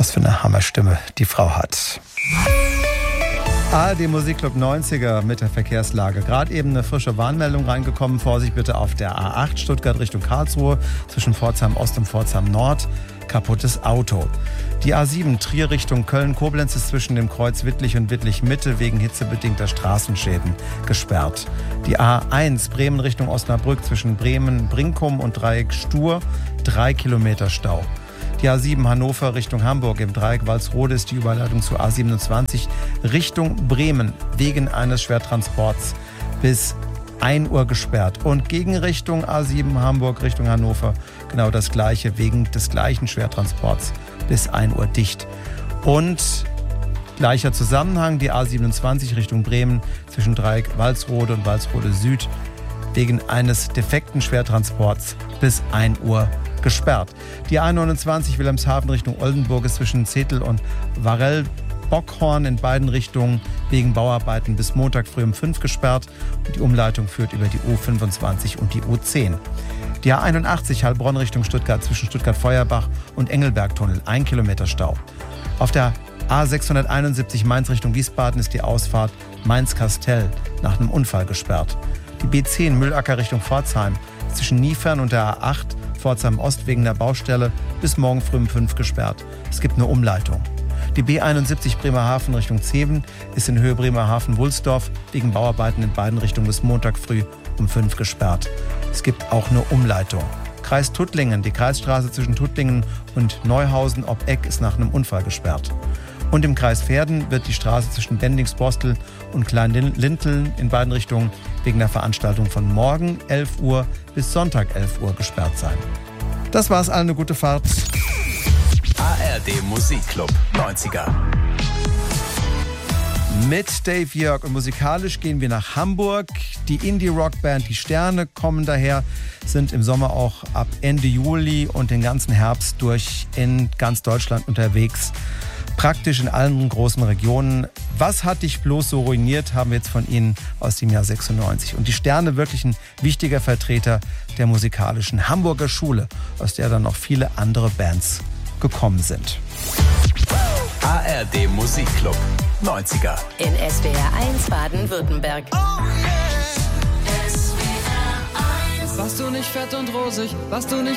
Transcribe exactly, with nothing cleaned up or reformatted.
Was für eine Hammerstimme die Frau hat. A R D Musikclub neunziger mit der Verkehrslage. Gerade eben eine frische Warnmeldung reingekommen. Vorsicht bitte auf der A acht Stuttgart Richtung Karlsruhe zwischen Pforzheim Ost und Pforzheim Nord. Kaputtes Auto. Die A sieben Trier Richtung Köln-Koblenz ist zwischen dem Kreuz Wittlich und Wittlich-Mitte wegen hitzebedingter Straßenschäden gesperrt. Die A eins Bremen Richtung Osnabrück zwischen Bremen-Brinkum und Dreieck Stur, drei Kilometer Stau. Die A sieben Hannover Richtung Hamburg im Dreieck Walsrode ist die Überleitung zur A siebenundzwanzig Richtung Bremen wegen eines Schwertransports bis ein Uhr gesperrt. Und Gegenrichtung A sieben Hamburg Richtung Hannover genau das Gleiche, wegen des gleichen Schwertransports bis ein Uhr dicht. Und gleicher Zusammenhang, die A siebenundzwanzig Richtung Bremen zwischen Dreieck Walsrode und Walsrode Süd wegen eines defekten Schwertransports bis ein Uhr gesperrt. Die A neunundzwanzig Wilhelmshaven Richtung Oldenburg ist zwischen Zetel und Varell Bockhorn in beiden Richtungen wegen Bauarbeiten bis Montag früh um fünf gesperrt. Und die Umleitung führt über die U fünfundzwanzig und die U zehn. Die A einundachtzig Heilbronn Richtung Stuttgart zwischen Stuttgart-Feuerbach und Engelbergtunnel, ein Kilometer Stau. Auf der A sechshunderteinundsiebzig Mainz Richtung Wiesbaden ist die Ausfahrt Mainz-Kastell nach einem Unfall gesperrt. Die B zehn Müllacker Richtung Pforzheim zwischen Niefern und der A acht Pforzheim Ost wegen der Baustelle bis morgen früh um fünf gesperrt. Es gibt eine Umleitung. Die B einundsiebzig Bremerhaven Richtung Zeven ist in Höhe Bremerhaven-Wulsdorf wegen Bauarbeiten in beiden Richtungen bis Montag früh um fünf gesperrt. Es gibt auch eine Umleitung. Kreis Tuttlingen, die Kreisstraße zwischen Tuttlingen und Neuhausen ob Eck ist nach einem Unfall gesperrt. Und im Kreis Verden wird die Straße zwischen Bendingsbostel und Kleinlinteln in beiden Richtungen wegen der Veranstaltung von morgen elf Uhr bis Sonntag elf Uhr gesperrt sein. Das war's, allen eine gute Fahrt. A R D Musikclub neunziger. Mit Dave Jörg und musikalisch gehen wir nach Hamburg. Die Indie-Rock-Band Die Sterne kommen daher, sind im Sommer auch ab Ende Juli und den ganzen Herbst durch in ganz Deutschland unterwegs. Praktisch in allen großen Regionen. Was hat dich bloß so ruiniert, haben wir jetzt von Ihnen aus dem Jahr sechsundneunzig. Und die Sterne, wirklich ein wichtiger Vertreter der musikalischen Hamburger Schule, aus der dann noch viele andere Bands gekommen sind. A R D Musikclub neunziger. In S W R eins Baden-Württemberg. Oh yeah. S W R eins. Warst du nicht fett und rosig, warst du nicht